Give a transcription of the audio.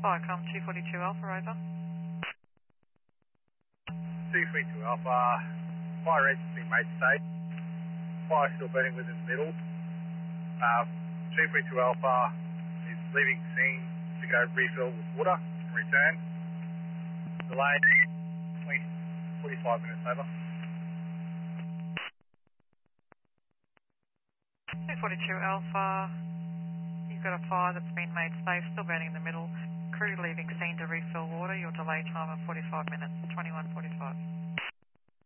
Viacom 242 Alpha, over. 232 Alpha, fire engine's been made safe. Fire still burning within the middle. 232 Alpha is leaving scene to go refill with water and return. Delay 45 minutes, over. 242 Alpha, you've got a fire that's been made safe, still burning in the middle. Crew leaving scene to refill water. Your delay time of 45 minutes, 21:45.